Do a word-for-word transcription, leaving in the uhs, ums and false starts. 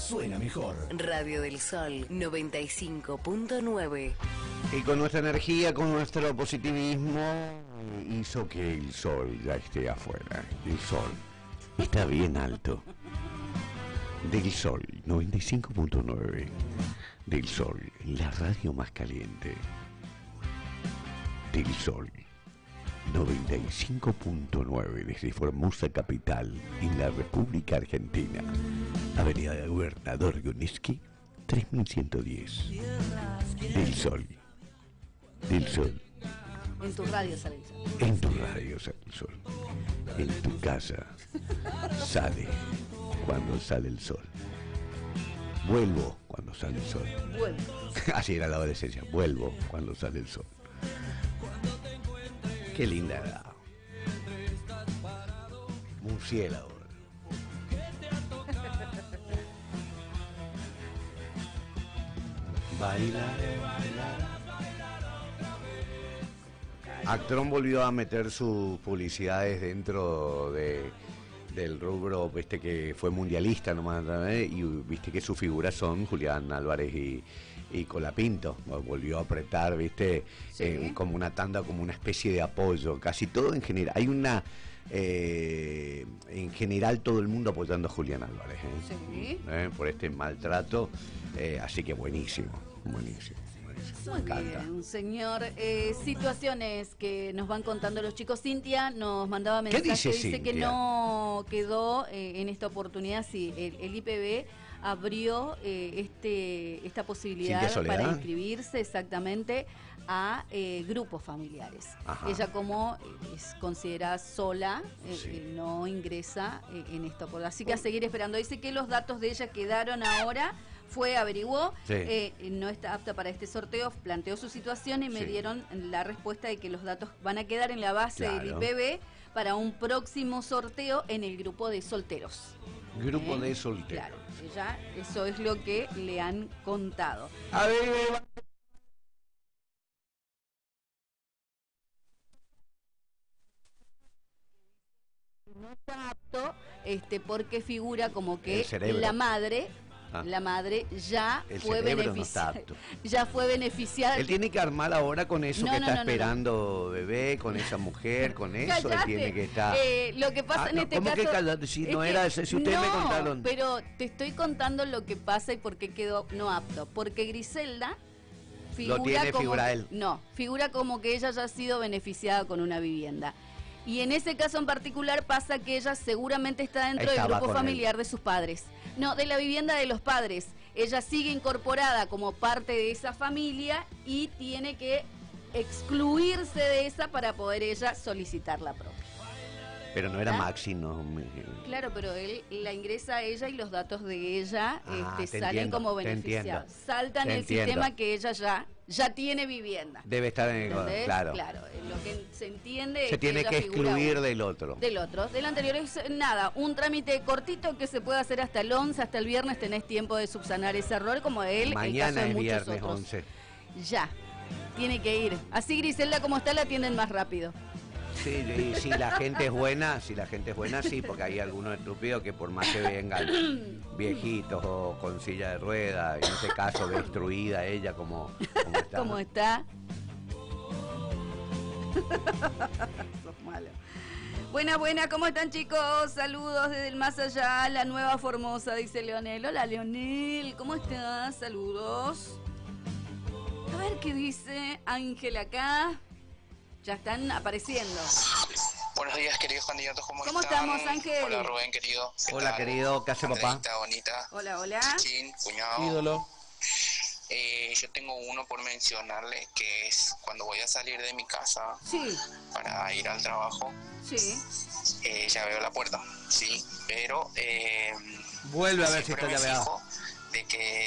suena mejor. Radio del Sol noventa y cinco punto nueve. Y con nuestra energía, con nuestro positivismo, hizo que el sol ya esté afuera. El sol está bien alto. Del Sol noventa y cinco punto nueve. Del Sol, la radio más caliente. Del Sol noventa y cinco punto nueve desde Formosa capital, en la República Argentina. Avenida de Gobernador Ioneschi, tres mil ciento diez. Del Sol. Del Sol. En tu radio sale el sol. En tu radio sale el sol. En tu casa sale cuando sale el sol. Vuelvo cuando sale el sol. Vuelvo. Así era la adolescencia. Vuelvo cuando sale el sol. Qué linda era. Murciélago. Baila, baila. Actron volvió a meter sus publicidades dentro de del rubro, viste, que fue mundialista nomás, ¿eh? Y viste que sus figuras son Julián Álvarez y, y Colapinto. Volvió a apretar, viste, sí. eh, como una tanda, como una especie de apoyo, casi todo en general. Hay una, eh, en general todo el mundo apoyando a Julián Álvarez, ¿eh? Sí. ¿Eh? Por este maltrato, eh, así que buenísimo, buenísimo. Muy bien, señor. Eh, situaciones que nos van contando los chicos. Cintia nos mandaba mensaje, ¿Qué dice, dice Cintia? que no quedó eh, en esta oportunidad, sí, el, el I P B abrió eh, este esta posibilidad para inscribirse exactamente a eh, grupos familiares. Ajá. Ella, como es considerada sola, eh, Sí. eh, no ingresa eh, en esto. Así que a seguir esperando. Dice que los datos de ella quedaron ahora. Fue, averiguó, Sí. eh, no está apta para este sorteo, planteó su situación y me Sí. dieron la respuesta de que los datos van a quedar en la base Claro. del I P B para un próximo sorteo en el grupo de solteros. Grupo ¿Eh? de solteros. Claro, ella, eso es lo que le han contado. A ver, No está apto, este, porque figura como que El cerebro. la madre, Ah. la madre ya El fue cerebro no beneficiada, está apto. ya fue beneficiada. Él tiene que armar ahora con eso No, que no, está no, no, esperando bebé, con esa mujer, con eso, él Cállate. tiene que estar. Eh, lo que pasa Ah, en no, este ¿cómo caso. que cállate? Si es no que- era ese, si ustedes me no, contaron. Pero te estoy contando lo que pasa y por qué quedó no apto. Porque Griselda figura Lo tiene, como. figura él. No, figura como que ella ya ha sido beneficiada con una vivienda. Y en ese caso en particular pasa que ella seguramente está dentro del Estaba grupo con familiar él. de sus padres. No, de la vivienda de los padres. Ella sigue incorporada como parte de esa familia y tiene que excluirse de esa para poder ella solicitar la propia. Pero no era ¿Ah? Maxi, no. me- Claro, pero él la ingresa a ella y los datos de ella Ah, este, te salen entiendo, como te beneficiados. entiendo. Saltan Te el entiendo. sistema que ella ya, ya tiene vivienda. Debe estar en el. ¿Entendés? Claro. Claro, eh, lo que se entiende es Se tiene ella que figura excluir uno. del otro. Del otro. Del anterior es eh, nada, un trámite cortito que se puede hacer hasta el once, hasta el viernes tenés tiempo de subsanar ese error, como él, el caso Mañana de es muchos viernes otros. once. Ya, tiene que ir. Así Griselda como está la atienden más rápido. Sí, y si la gente es buena, si la gente es buena, sí, porque hay algunos estúpidos que por más que vengan viejitos o con silla de ruedas, en este caso destruida ella como, como está. ¿Cómo está? Sos malo. Buena, buena, ¿cómo están, chicos? Saludos desde el más allá, la nueva Formosa, dice Leonel. Hola, Leonel, ¿cómo estás? Saludos. A ver qué dice Ángel acá. Ya están apareciendo. Buenos días, queridos candidatos, ¿cómo, ¿Cómo están? estamos, Ángel? Hola, Rubén, querido. ¿Qué Hola, tal? querido, ¿qué hace, papá? Andreita, bonita. Hola, hola. Chin, cuñado. Ídolo. Eh, yo tengo uno por mencionarle, que es cuando voy a salir de mi casa Sí, para ir al trabajo, sí. eh, ya veo la puerta, sí, pero... Eh, Vuelve a ver si siempre está me llaveada. fijo de que